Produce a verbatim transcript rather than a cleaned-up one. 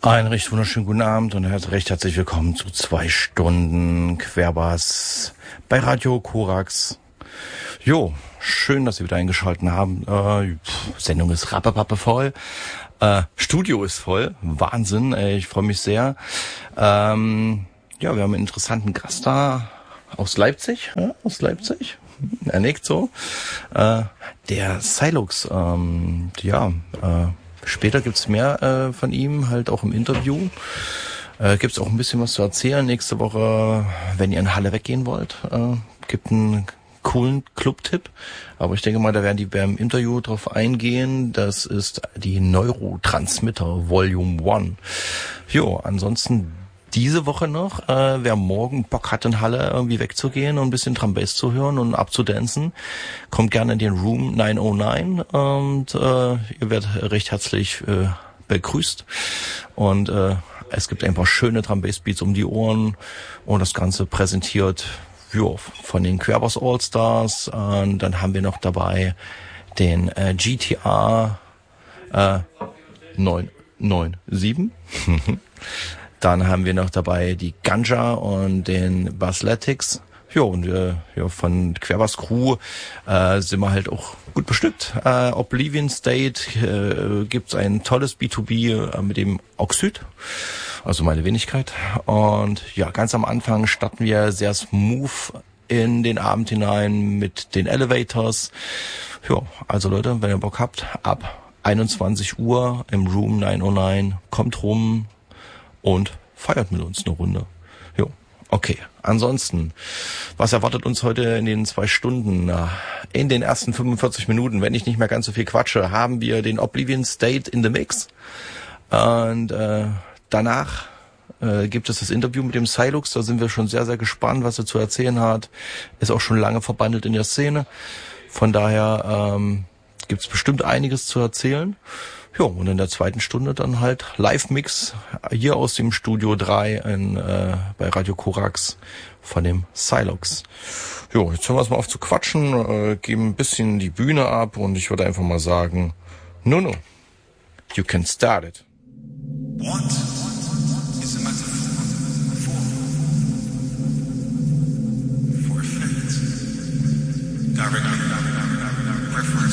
Einen recht wunderschönen guten Abend und recht herzlich willkommen zu zwei Stunden Querbass bei Radio Korax. Jo, schön, dass Sie wieder eingeschaltet haben. Äh, pff, Sendung ist rappepappe voll. Äh, Studio ist voll. Wahnsinn, ey, ich freue mich sehr. Ähm, ja, wir haben einen interessanten Gast da aus Leipzig. Ja, aus Leipzig. Er nickt so. Äh, der Silux, ähm, ja, äh, später gibt's mehr äh, von ihm, halt auch im Interview. Äh, gibt's auch ein bisschen was zu erzählen. Nächste Woche, wenn ihr in Halle weggehen wollt, äh, gibt einen coolen Club-Tipp. Aber ich denke mal, da werden die beim Interview drauf eingehen. Das ist die Neurotransmitter Volume One. Jo, ansonsten diese Woche noch, äh, wer morgen Bock hat, in Halle irgendwie wegzugehen und ein bisschen Drum Bass zu hören und abzudancen, kommt gerne in den Room neun null neun und äh, ihr werdet recht herzlich äh, begrüßt. Und äh, es gibt einfach schöne Drum Bass Beats um die Ohren und das Ganze präsentiert jo, von den Querbass All-Stars. Und dann haben wir noch dabei den äh, G T R äh, neun neun sieben. Dann haben wir noch dabei die Ganja und den Bassletics. Jo, und wir ja, von Querbass Crew äh, sind wir halt auch gut bestückt. Äh, Oblivion State äh, gibt's ein tolles B zwei B äh, mit dem Oxyd, also meine Wenigkeit. Und ja, ganz am Anfang starten wir sehr smooth in den Abend hinein mit den Elevators. Ja, also Leute, wenn ihr Bock habt, ab einundzwanzig Uhr im Room neun null neun, kommt rum und feiert mit uns eine Runde. Jo, okay. Ansonsten, was erwartet uns heute in den zwei Stunden? In den ersten fünfundvierzig Minuten, wenn ich nicht mehr ganz so viel quatsche, haben wir den Oblivion State in the Mix. Und äh, danach äh, gibt es das Interview mit dem Silux. Da sind wir schon sehr, sehr gespannt, was er zu erzählen hat. Ist auch schon lange verbandelt in der Szene. Von daher ähm, gibt es bestimmt einiges zu erzählen. Ja, und in der zweiten Stunde dann halt Live-Mix hier aus dem Studio drei in, äh, bei Radio Korax von dem Silux. Jo, jetzt hören wir es mal auf zu quatschen, äh, geben ein bisschen die Bühne ab und ich würde einfach mal sagen, no, no, you can start it. What is a metaphor for? For effect. Direct reference.